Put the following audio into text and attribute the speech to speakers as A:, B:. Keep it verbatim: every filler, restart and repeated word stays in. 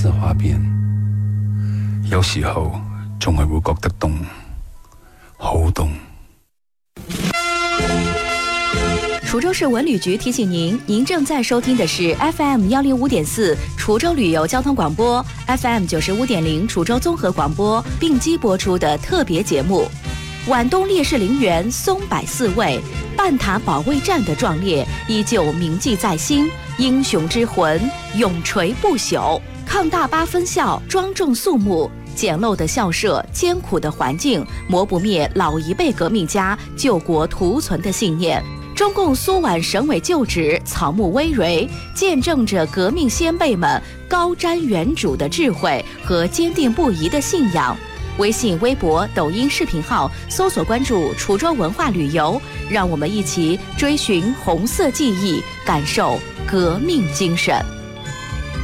A: 色花边，有時候仲係會覺得凍，好凍。
B: 滁州市文旅局提醒您，您正在收听的是 F M 幺零五点四滁州旅游交通广播 ，F M 九十五点零滁州综合广播并机播出的特别节目。皖东烈士陵园松柏四位，半塔保卫战的壮烈依旧铭记在心，英雄之魂永垂不朽。抗大八分校庄重肃穆，简陋的校舍，艰苦的环境，磨不灭老一辈革命家救国图存的信念。中共苏皖省委旧址草木葳蕤，见证着革命先辈们高瞻远瞩的智慧和坚定不移的信仰。微信、微博、抖音视频号搜索关注滁州文化旅游，让我们一起追寻红色记忆，感受革命精神。